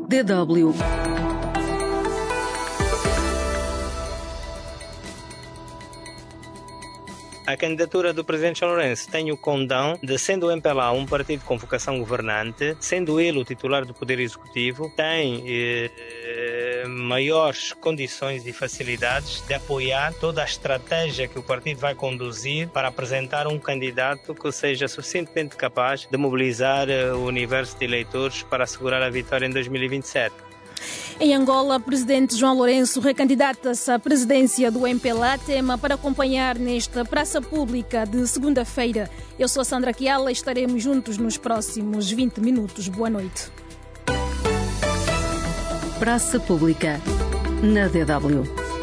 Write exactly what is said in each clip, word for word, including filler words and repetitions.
D W. A candidatura do presidente João Lourenço tem o condão de, sendo o M P L A um partido com vocação governante, sendo ele o titular do Poder Executivo, tem eh, maiores condições e facilidades de apoiar toda a estratégia que o partido vai conduzir para apresentar um candidato que seja suficientemente capaz de mobilizar o universo de eleitores para assegurar a vitória em dois mil e vinte e sete. Em Angola, o presidente João Lourenço recandidata-se à presidência do M P L A, tema para acompanhar nesta praça pública de segunda-feira. Eu sou a Sandra Chiala e estaremos juntos nos próximos vinte minutos. Boa noite. Praça Pública, na D W.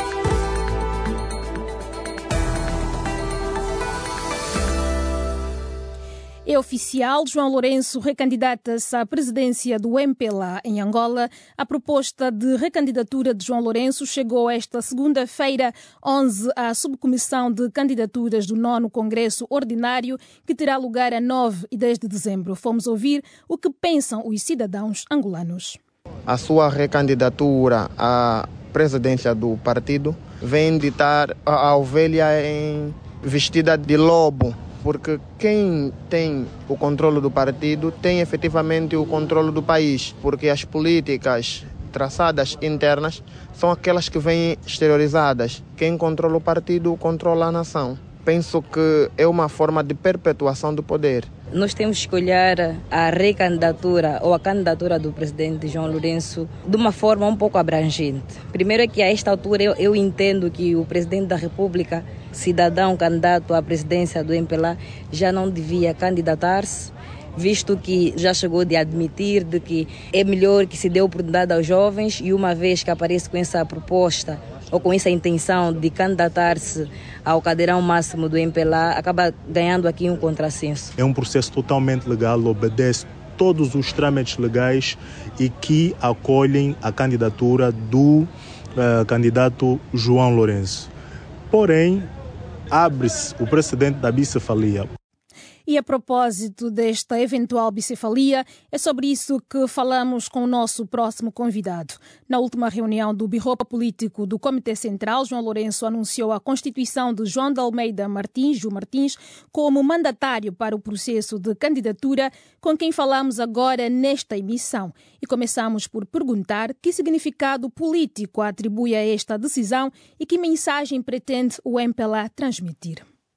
É oficial, João Lourenço recandidata-se à presidência do M P L A em Angola. A proposta de recandidatura de João Lourenço chegou esta segunda-feira, onze, à subcomissão de candidaturas do nono Congresso Ordinário, que terá lugar a nove e dez de dezembro. Fomos ouvir o que pensam os cidadãos angolanos. A sua recandidatura à presidência do partido vem ditar a ovelha em vestida de lobo, porque quem tem o controle do partido tem efetivamente o controle do país, porque as políticas traçadas internas são aquelas que vêm exteriorizadas. Quem controla o partido controla a nação. Penso que é uma forma de perpetuação do poder. Nós temos que olhar a recandidatura ou a candidatura do presidente João Lourenço de uma forma um pouco abrangente. Primeiro é que a esta altura eu, eu entendo que o presidente da República, cidadão candidato à presidência do M P L A, já não devia candidatar-se, visto que já chegou de admitir de que é melhor que se dê oportunidade aos jovens, e uma vez que aparece com essa proposta ou com essa intenção de candidatar-se ao cadeirão máximo do M P L A, acaba ganhando aqui um contrassenso. É um processo totalmente legal, obedece todos os trâmites legais e que acolhem a candidatura do uh, candidato João Lourenço. Porém, abre-se o precedente da bicefalia. E a propósito desta eventual bicefalia, é sobre isso que falamos com o nosso próximo convidado. Na última reunião do Birropa Político do Comitê Central, João Lourenço anunciou a constituição de João de Almeida Martins, Ju Martins, como mandatário para o processo de candidatura, com quem falamos agora nesta emissão. E começamos por perguntar que significado político atribui a esta decisão e que mensagem pretende o M P L A transmitir.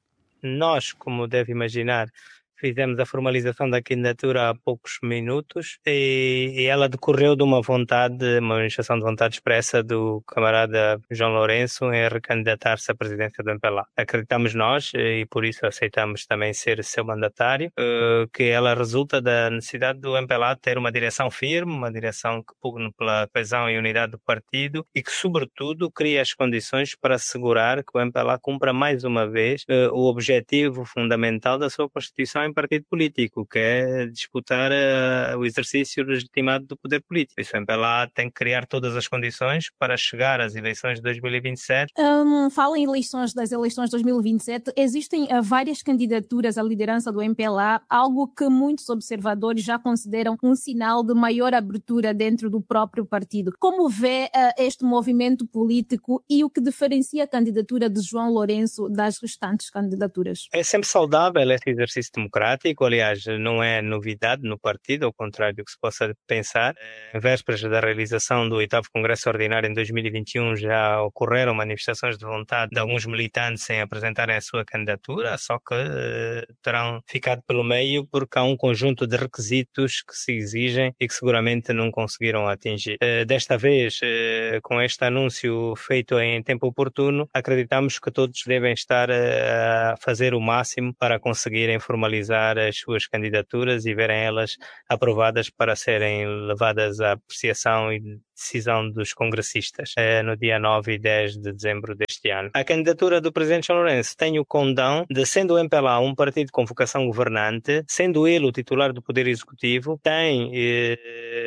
Nós, como deve imaginar, fizemos a formalização da candidatura há poucos minutos e, e ela decorreu de uma vontade, uma manifestação de vontade expressa do camarada João Lourenço em recandidatar-se à presidência do M P L A. Acreditamos nós, e por isso aceitamos também ser seu mandatário, que ela resulta da necessidade do M P L A ter uma direção firme, uma direção que pugne pela coesão e unidade do partido e que, sobretudo, cria as condições para assegurar que o M P L A cumpra mais uma vez o objetivo fundamental da sua Constituição em partido político, que é disputar uh, o exercício legitimado do poder político. Isso, o M P L A tem que criar todas as condições para chegar às eleições de dois mil e vinte e sete. Um, fala em eleições, das eleições de dois mil e vinte e sete. Existem uh, várias candidaturas à liderança do M P L A, algo que muitos observadores já consideram um sinal de maior abertura dentro do próprio partido. Como vê uh, este movimento político e o que diferencia a candidatura de João Lourenço das restantes candidaturas? É sempre saudável esse exercício democrático. Aliás, não é novidade no partido, ao contrário do que se possa pensar. Em vésperas da realização do oitavo Congresso Ordinário em dois mil e vinte e um já ocorreram manifestações de vontade de alguns militantes em apresentarem a sua candidatura, só que uh, terão ficado pelo meio porque há um conjunto de requisitos que se exigem e que seguramente não conseguiram atingir. Uh, desta vez, uh, com este anúncio feito em tempo oportuno, acreditamos que todos devem estar uh, a fazer o máximo para conseguirem formalizar as suas candidaturas e verem elas aprovadas para serem levadas à apreciação e decisão dos congressistas eh, no dia nove e dez de dezembro deste ano. A candidatura do presidente João Lourenço tem o condão de, sendo o M P L A um partido com vocação governante, sendo ele o titular do Poder Executivo, tem eh,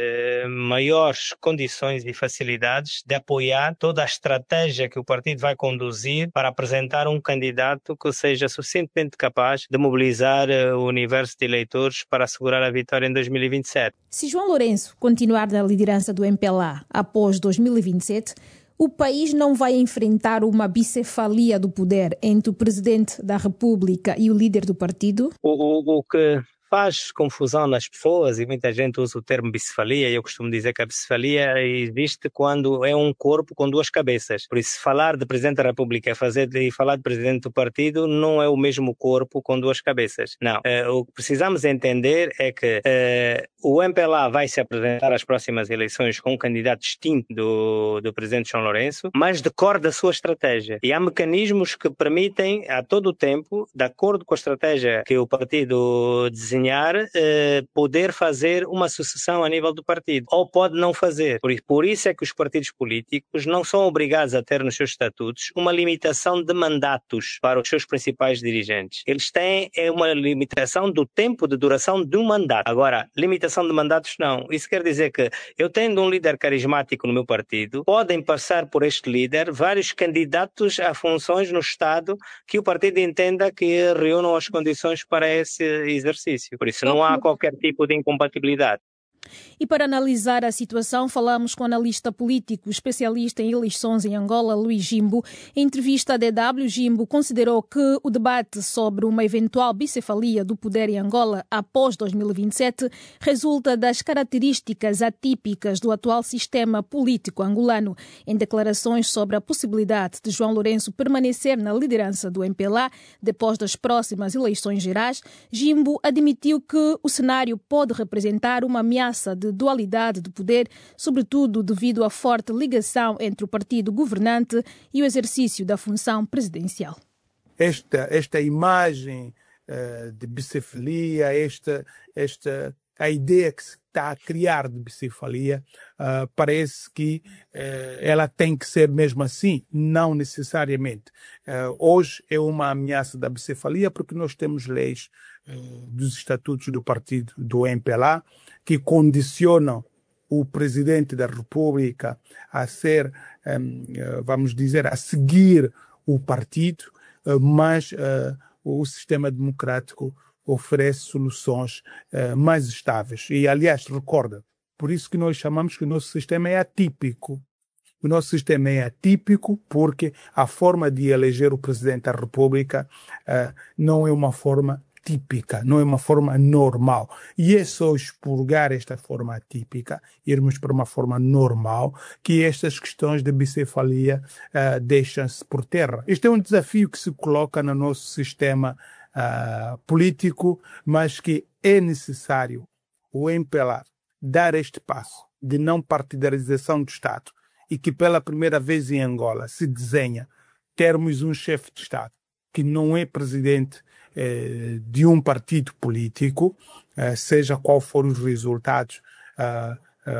maiores condições e facilidades de apoiar toda a estratégia que o partido vai conduzir para apresentar um candidato que seja suficientemente capaz de mobilizar o universo de eleitores para assegurar a vitória em dois mil e vinte e sete. Se João Lourenço continuar na liderança do M P L A após dois mil e vinte e sete, o país não vai enfrentar uma bicefalia do poder entre o Presidente da República e o líder do partido? O, o, o que faz confusão nas pessoas, e muita gente usa o termo bicefalia, e eu costumo dizer que a bicefalia existe quando é um corpo com duas cabeças. Por isso, falar de Presidente da República fazer e falar de Presidente do partido não é o mesmo corpo com duas cabeças. Não. Uh, o que precisamos entender é que uh, o M P L A vai se apresentar às próximas eleições com um candidato distinto do, do Presidente João Lourenço, mas decorre da sua estratégia. E há mecanismos que permitem, a todo o tempo, de acordo com a estratégia que o partido desenha, Eh, poder fazer uma sucessão a nível do partido, ou pode não fazer. Por, por isso é que os partidos políticos não são obrigados a ter nos seus estatutos uma limitação de mandatos para os seus principais dirigentes. Eles têm é uma limitação do tempo de duração de um mandato. Agora, limitação de mandatos não. Isso quer dizer que eu tendo um líder carismático no meu partido, podem passar por este líder vários candidatos a funções no Estado que o partido entenda que reúnam as condições para esse exercício. Por isso não há qualquer tipo de incompatibilidade. E para analisar a situação, falamos com o analista político, especialista em eleições em Angola, Luís Jimbo. Em entrevista à D W, Jimbo considerou que o debate sobre uma eventual bicefalia do poder em Angola após dois mil e vinte e sete resulta das características atípicas do atual sistema político angolano. Em declarações sobre a possibilidade de João Lourenço permanecer na liderança do M P L A depois das próximas eleições gerais, Jimbo admitiu que o cenário pode representar uma ameaça de dualidade de poder, sobretudo devido à forte ligação entre o partido governante e o exercício da função presidencial. Esta, esta imagem uh, de bicefalia, esta, esta, a ideia que se está a criar de bicefalia, uh, parece que uh, ela tem que ser mesmo assim, não necessariamente. Uh, hoje é uma ameaça da bicefalia porque nós temos leis uh, dos estatutos do partido do M P L A que condicionam o Presidente da República a ser, um, uh, vamos dizer, a seguir o partido, uh, mas uh, o sistema democrático oferece soluções uh, mais estáveis. E, aliás, recorda, por isso que nós chamamos que o nosso sistema é atípico. O nosso sistema é atípico porque a forma de eleger o Presidente da República uh, não é uma forma típica, não é uma forma normal. E é só expurgar esta forma atípica, irmos para uma forma normal, que estas questões de bicefalia uh, deixam-se por terra. Este é um desafio que se coloca no nosso sistema uh, político, mas que é necessário o M P L A dar este passo de não partidarização do Estado e que pela primeira vez em Angola se desenha termos um chefe de Estado que não é presidente eh, de um partido político, eh, seja qual for os resultados uh,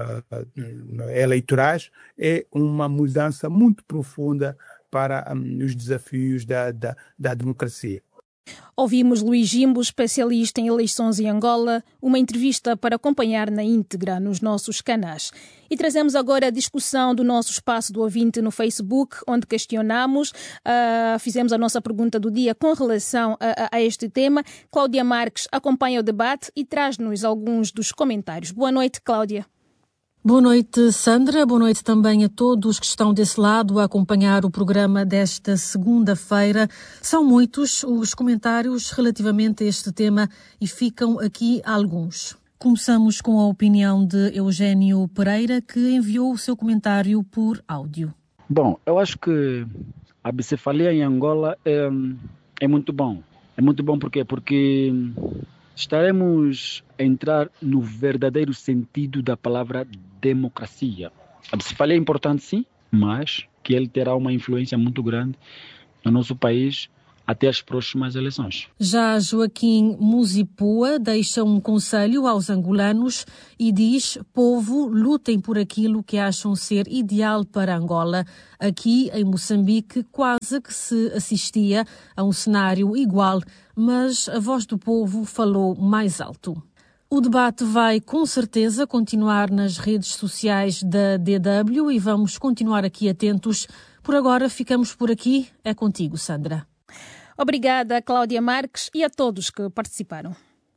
uh, eleitorais, é uma mudança muito profunda para um, os desafios da, da, da democracia. Ouvimos Luís Jimbo, especialista em eleições em Angola, uma entrevista para acompanhar na íntegra nos nossos canais. E trazemos agora a discussão do nosso espaço do ouvinte no Facebook, onde questionamos, uh, fizemos a nossa pergunta do dia com relação a, a, a este tema. Cláudia Marques acompanha o debate e traz-nos alguns dos comentários. Boa noite, Cláudia. Boa noite, Sandra. Boa noite também a todos que estão desse lado a acompanhar o programa desta segunda-feira. São muitos os comentários relativamente a este tema e ficam aqui alguns. Começamos com a opinião de Eugênio Pereira, que enviou o seu comentário por áudio. Bom, eu acho que a bicefalia em Angola é, é muito bom. É muito bom por quê? Porque estaremos a entrar no verdadeiro sentido da palavra democracia. A bicefalia é importante sim, mas que ele terá uma influência muito grande no nosso país até as próximas eleições. Já Joaquim Musipua deixa um conselho aos angolanos e diz: povo, lutem por aquilo que acham ser ideal para Angola. Aqui em Moçambique quase que se assistia a um cenário igual, mas a voz do povo falou mais alto. O debate vai, com certeza, continuar nas redes sociais da D W e vamos continuar aqui atentos. Por agora, ficamos por aqui. É contigo, Sandra. Obrigada, Cláudia Marques, e a todos que participaram.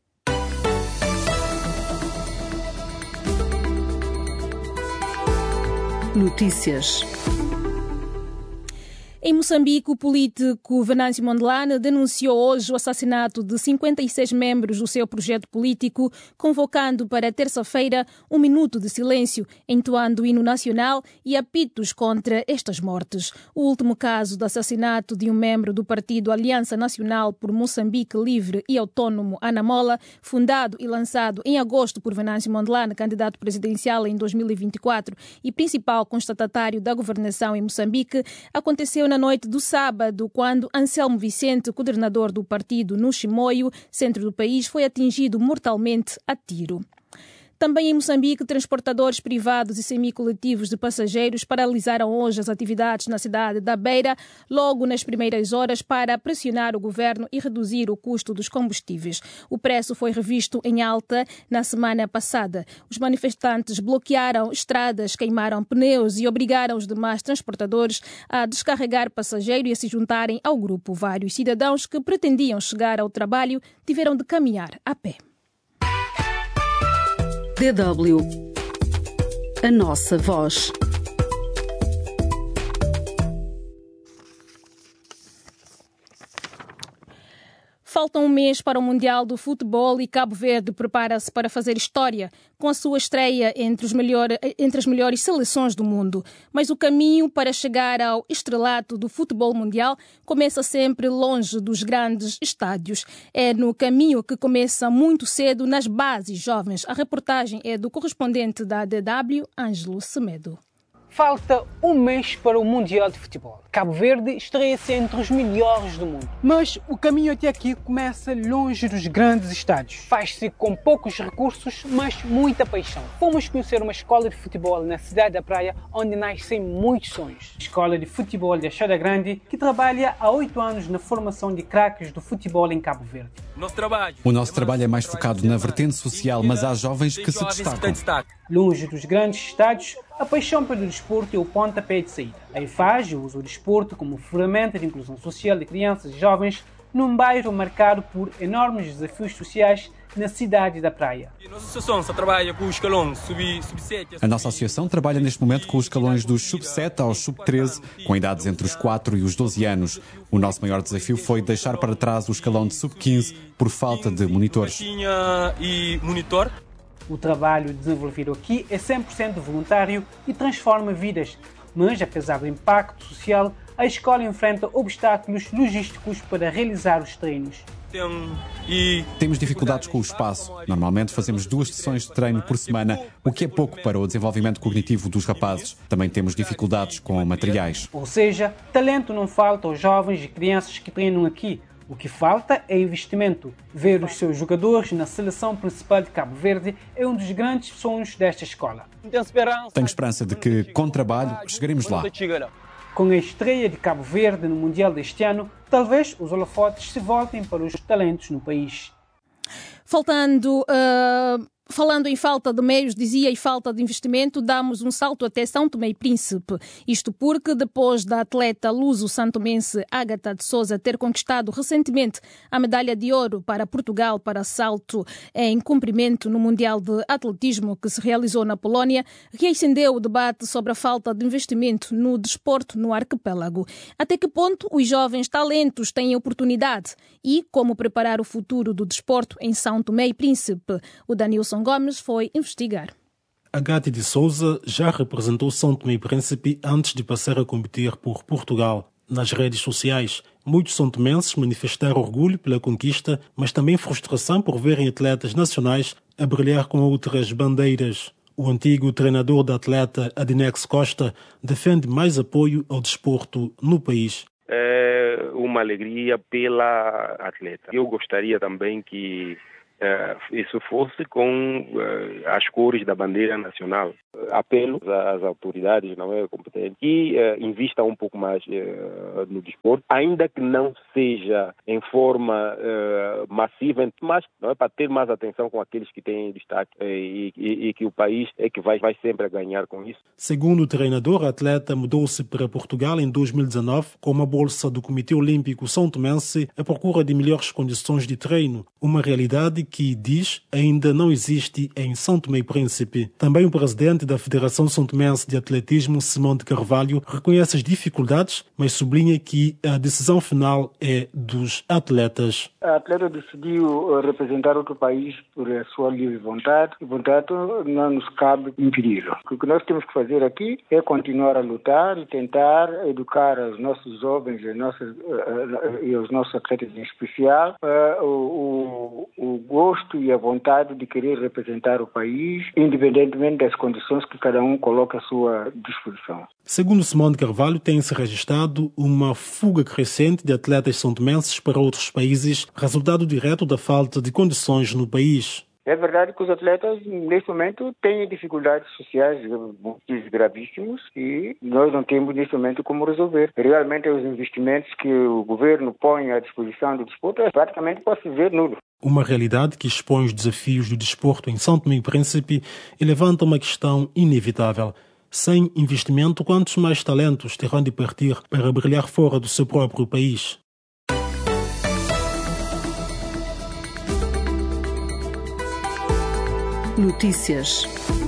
Notícias. Em Moçambique, o político Venâncio Mondlane denunciou hoje o assassinato de cinquenta e seis membros do seu projeto político, convocando para terça-feira um minuto de silêncio, entoando o hino nacional e apitos contra estas mortes. O último caso de assassinato de um membro do partido Aliança Nacional por Moçambique Livre e Autônomo, Anamola, fundado e lançado em agosto por Venâncio Mondlane, candidato presidencial em dois mil e vinte e quatro e principal constatatário da governação em Moçambique, aconteceu na noite do sábado, quando Anselmo Vicente, coordenador do partido no Chimoio, centro do país, foi atingido mortalmente a tiro. Também em Moçambique, transportadores privados e semicoletivos de passageiros paralisaram hoje as atividades na cidade da Beira, logo nas primeiras horas, para pressionar o governo e reduzir o custo dos combustíveis. O preço foi revisto em alta na semana passada. Os manifestantes bloquearam estradas, queimaram pneus e obrigaram os demais transportadores a descarregar passageiros e a se juntarem ao grupo. Vários cidadãos que pretendiam chegar ao trabalho tiveram de caminhar a pé. D W. A nossa voz. Falta um mês para o Mundial do Futebol e Cabo Verde prepara-se para fazer história com a sua estreia entre, os melhor, entre as melhores seleções do mundo. Mas o caminho para chegar ao estrelato do futebol mundial começa sempre longe dos grandes estádios. É no caminho que começa muito cedo nas bases jovens. A reportagem é do correspondente da D W, Ângelo Semedo. Falta um mês para o Mundial de Futebol. Cabo Verde estreia-se entre os melhores do mundo. Mas o caminho até aqui começa longe dos grandes estádios. Faz-se com poucos recursos, mas muita paixão. Fomos conhecer uma escola de futebol na cidade da Praia, onde nascem muitos sonhos. Escola de Futebol de Achada Grande, que trabalha há oito anos na formação de craques do futebol em Cabo Verde. O nosso trabalho é mais focado na vertente social, mas há jovens que se destacam. Longe dos grandes estádios, a paixão pelo desporto é o pontapé de saída. A I F A G usa o desporto como ferramenta de inclusão social de crianças e jovens num bairro marcado por enormes desafios sociais na cidade da Praia. A nossa associação trabalha neste momento com os escalões dos sub sete aos sub treze, com idades entre os quatro e os doze anos. O nosso maior desafio foi deixar para trás o escalão de sub quinze por falta de monitores. O trabalho desenvolvido aqui é cem por cento voluntário e transforma vidas, mas apesar do impacto social, a escola enfrenta obstáculos logísticos para realizar os treinos. Temos dificuldades com o espaço. Normalmente fazemos duas sessões de treino por semana, o que é pouco para o desenvolvimento cognitivo dos rapazes. Também temos dificuldades com materiais. Ou seja, talento não falta aos jovens e crianças que treinam aqui. O que falta é investimento. Ver os seus jogadores na seleção principal de Cabo Verde é um dos grandes sonhos desta escola. Tenho esperança de que, com trabalho, chegaremos lá. Com a estreia de Cabo Verde no Mundial deste ano, talvez os holofotes se voltem para os talentos no país. Faltando... Uh... Falando em falta de meios, dizia, e falta de investimento, damos um salto até São Tomé e Príncipe. Isto porque, depois da atleta luso-santomense Ágata de Souza ter conquistado recentemente a medalha de ouro para Portugal para salto em comprimento no Mundial de Atletismo que se realizou na Polónia, reacendeu o debate sobre a falta de investimento no desporto no arquipélago. Até que ponto os jovens talentos têm oportunidade e como preparar o futuro do desporto em São Tomé e Príncipe? O Danilson Gomes foi investigar. Ágata de Souza já representou São Tomé e Príncipe antes de passar a competir por Portugal. Nas redes sociais, muitos santomenses manifestaram orgulho pela conquista, mas também frustração por verem atletas nacionais a brilhar com outras bandeiras. O antigo treinador da atleta Adinex Costa defende mais apoio ao desporto no país. É uma alegria pela atleta. Eu gostaria também que uh, isso fosse com uh, as cores da bandeira nacional. Apelo às autoridades, não é, competentes, que uh, invistam um pouco mais uh, no desporto, ainda que não seja em forma uh, massiva, mas não é, para ter mais atenção com aqueles que têm destaque uh, e, e, e que o país é que vai, vai sempre a ganhar com isso. Segundo o treinador, a atleta mudou-se para Portugal em dois mil e dezanove com uma bolsa do Comitê Olímpico São Tomense à procura de melhores condições de treino, uma realidade que, diz, ainda não existe em São Tomé e Príncipe. Também o presidente da Federação São Tomense de Atletismo, Simão de Carvalho, reconhece as dificuldades, mas sublinha que a decisão final é dos atletas. A atleta decidiu representar outro país por a sua livre vontade e, portanto, não nos cabe impedir. O que nós temos que fazer aqui é continuar a lutar e tentar educar os nossos jovens e, nossas, e os nossos atletas em especial uh, o, o, o gosto e a vontade de querer representar o país, independentemente das condições que cada um coloca à sua disposição. Segundo Simão de Carvalho, tem-se registrado uma fuga crescente de atletas são-tomenses para outros países, resultado direto da falta de condições no país. É verdade que os atletas, neste momento, têm dificuldades sociais gravíssimos e nós não temos, neste momento, como resolver. Realmente, os investimentos que o governo põe à disposição do desporto é praticamente, posso dizer, nulo. Uma realidade que expõe os desafios do desporto em São Tomé e Príncipe e levanta uma questão inevitável. Sem investimento, quantos mais talentos terão de partir para brilhar fora do seu próprio país? Notícias.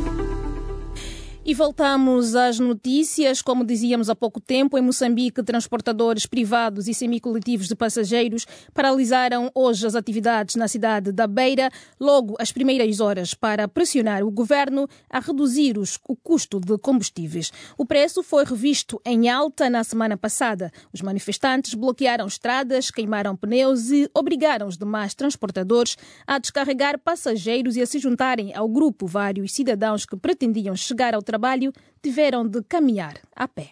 E voltamos às notícias. Como dizíamos há pouco tempo, em Moçambique, transportadores privados e semicoletivos de passageiros paralisaram hoje as atividades na cidade da Beira, logo às primeiras horas, para pressionar o governo a reduzir os, o custo de combustíveis. O preço foi revisto em alta na semana passada. Os manifestantes bloquearam estradas, queimaram pneus e obrigaram os demais transportadores a descarregar passageiros e a se juntarem ao grupo. Vários cidadãos que pretendiam chegar ao trabalho trabalho tiveram de caminhar a pé.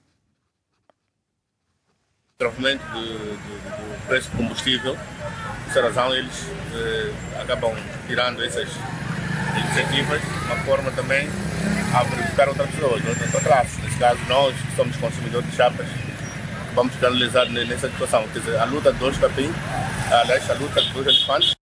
O aumento do, do, do preço do combustível, por essa razão eles eh, acabam tirando essas iniciativas, uma forma também a verificar outras pessoas, outra classe. Nesse caso, nós que somos consumidores de chapas, vamos canalizar nessa situação. Quer dizer, a luta de dois capim, aliás, a luta de dois elefantes.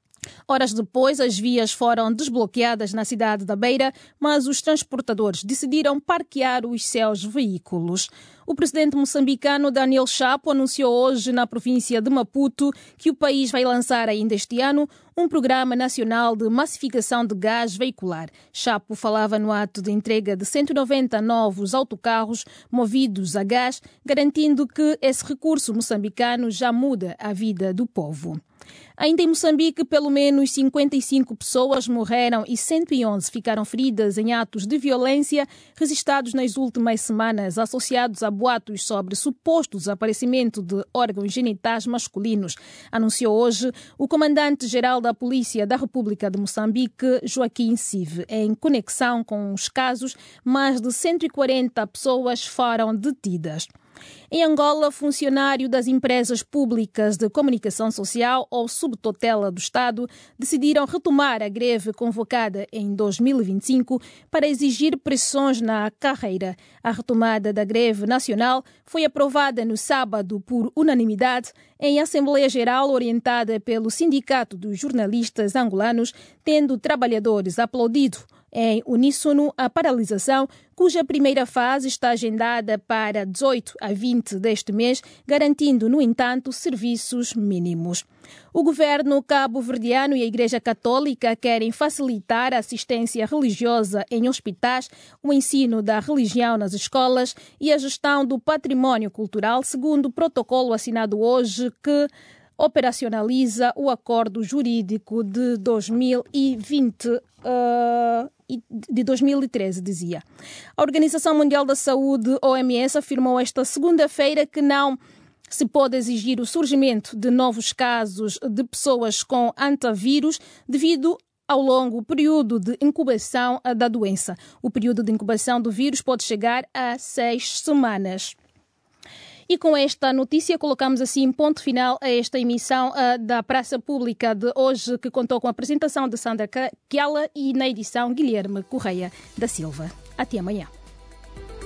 Horas depois, as vias foram desbloqueadas na cidade da Beira, mas os transportadores decidiram parquear os seus veículos. O presidente moçambicano Daniel Chapo anunciou hoje na província de Maputo que o país vai lançar ainda este ano um programa nacional de massificação de gás veicular. Chapo falava no ato de entrega de cento e noventa novos autocarros movidos a gás, garantindo que esse recurso moçambicano já muda a vida do povo. Ainda em Moçambique, pelo menos cinquenta e cinco pessoas morreram e cento e onze ficaram feridas em atos de violência registrados nas últimas semanas, associados a boatos sobre suposto desaparecimento de órgãos genitais masculinos, anunciou hoje o comandante-geral da Polícia da República de Moçambique, Joaquim Sive. Em conexão com os casos, mais de cento e quarenta pessoas foram detidas. Em Angola, funcionários das empresas públicas de comunicação social ou subtutela do Estado decidiram retomar a greve convocada em dois mil e vinte e cinco para exigir pressões na carreira. A retomada da greve nacional foi aprovada no sábado por unanimidade em Assembleia Geral orientada pelo Sindicato dos Jornalistas Angolanos, tendo trabalhadores aplaudido em uníssono a paralisação, cuja primeira fase está agendada para dezoito a vinte deste mês, garantindo, no entanto, serviços mínimos. O governo cabo-verdiano e a Igreja Católica querem facilitar a assistência religiosa em hospitais, o ensino da religião nas escolas e a gestão do património cultural, segundo o protocolo assinado hoje que operacionaliza o acordo jurídico de dois mil e vinte, uh, de dois mil e treze, dizia. A Organização Mundial da Saúde, O M S, afirmou esta segunda-feira que não se pode exigir o surgimento de novos casos de pessoas com antavírus devido ao longo período de incubação da doença. O período de incubação do vírus pode chegar a seis semanas. E com esta notícia colocamos assim ponto final a esta emissão uh, da Praça Pública de hoje, que contou com a apresentação de Sandra Kiala e na edição Guilherme Correia da Silva. Até amanhã.